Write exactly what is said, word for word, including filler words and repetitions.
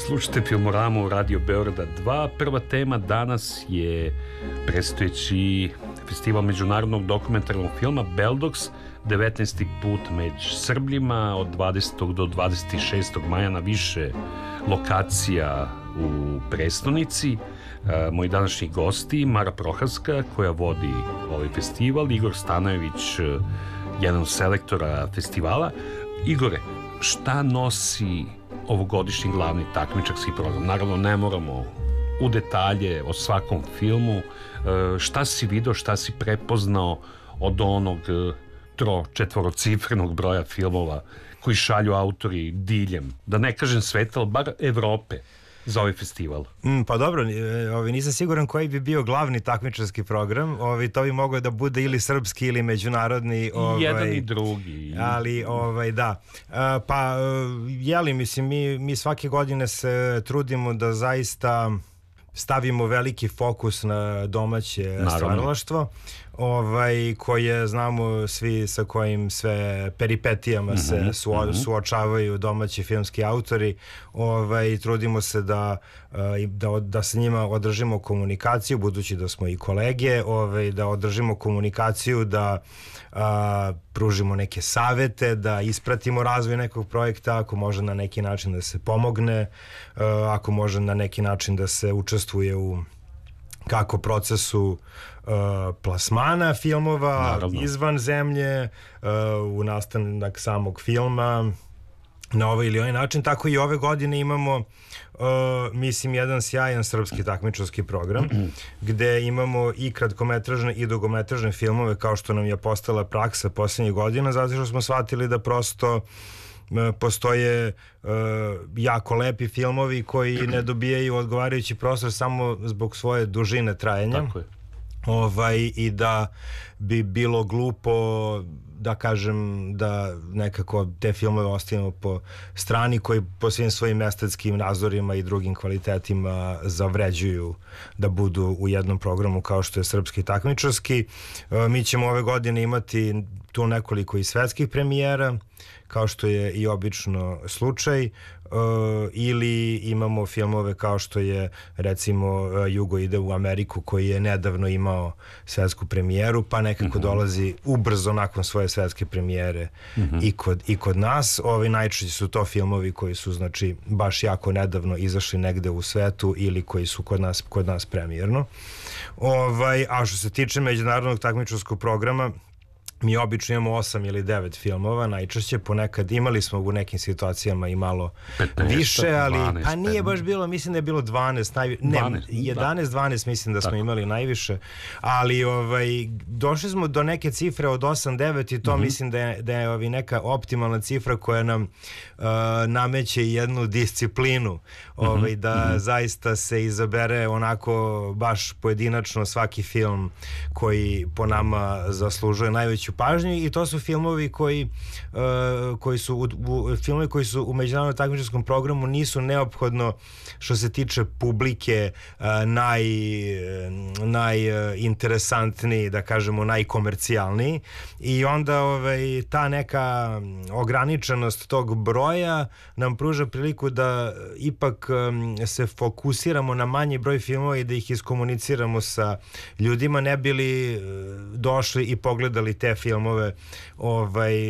Slušajte Filmoramu Radio Beograda dva. Prva tema danas je predstojeći festival međunarodnog dokumentarnog filma Beldox, devetnaesti put među Srbljima od dvadesetog do dvadeset šestog maja na više lokacija u prestonici. Moji današnji gosti, Mara Prohaska koja vodi ovaj festival, Igor Stanojević, jedan od selektora festivala. Igore, šta nosi ovogodišnji glavni takmičarski program? Naravno, ne moramo u detalje o svakom filmu. Šta si vidio, šta si prepoznao od onog tro, četvorocifrenog broja filmova koji šalju autori diljem, da ne kažem sveta, ali bar Evrope, za ovaj festival? Mm, pa dobro, ovi, nisam siguran koji bi bio glavni takmičarski program. Ovi, to bi mogao da bude ili srpski ili međunarodni. Ovaj, jedan i drugi. Ali, ovaj, da. A, pa, jeli, mislim, mi, mi svake godine se trudimo da zaista stavimo veliki fokus na domaće stvaralaštvo, ovaj, koje znamo svi sa kojim sve peripetijama se mm-hmm, suo, mm-hmm. suočavaju domaći filmski autori. Ovaj, trudimo se da, da, da sa njima održimo komunikaciju, budući da smo i kolege, ovaj, da održimo komunikaciju, da a, pružimo neke savete, da ispratimo razvoj nekog projekta, ako može na neki način da se pomogne, a, ako može na neki način da se učestvuje u kako procesu uh, plasmana filmova, naravno, izvan zemlje, uh, u nastanak samog filma na ovaj ili onaj način. Tako i ove godine imamo uh, mislim jedan sjajan srpski takmičarski program gde imamo i kratkometražne i dugometražne filmove, kao što nam je postala praksa poslednjih godina, zato što smo shvatili da prosto postoje uh, jako lepi filmovi koji ne dobijaju odgovarajući prostor samo zbog svoje dužine trajanja. Tako je. Ovaj, i da bi bilo glupo da kažem da nekako te filmove ostavimo po strani koji po svim svojim estetskim nazorima i drugim kvalitetima zavređuju da budu u jednom programu kao što je srpski takmičarski. Uh, mi ćemo ove godine imati tu nekoliko i svetskih premijera, kao što je i obično slučaj, uh, ili imamo filmove kao što je recimo uh, Jugo ide u Ameriku, koji je nedavno imao svetsku premijeru, pa nekako mm-hmm. dolazi ubrzo nakon svoje svetske premijere mm-hmm. i, kod, i kod nas. Ovi najčešće su to filmovi koji su znači baš jako nedavno izašli negde u svetu ili koji su kod nas, kod nas premijerno. Ovaj, a što se tiče međunarodnog takmičarskog programa, mi obično imamo osam ili devet filmova, najčešće, ponekad imali smo u nekim situacijama i malo petnaest, više, ali dvanaest, pa nije baš bilo, mislim da je bilo dvanaest, najvi, ne, dvanaest, jedanaest dvanaest mislim da smo tako imali najviše, ali ovaj, došli smo do neke cifre od osam devet i to mm-hmm. mislim da je, da je ovaj, neka optimalna cifra koja nam uh, nameće jednu disciplinu, ovaj, da mm-hmm. zaista se izabere onako baš pojedinačno svaki film koji po nama zaslužuje najveću pažnju, i to su filmovi koji uh, koji su u, u, filmovi koji su u međunarodnom takmičarskom programu nisu neophodno što se tiče publike uh, naj najinteresantniji, da kažemo najkomercijalniji, i onda ovaj, ta neka ograničenost tog broja nam pruža priliku da ipak um, se fokusiramo na manji broj filmova i da ih iskomuniciramo sa ljudima, ne bili uh, došli i pogledali te filmove ovaj,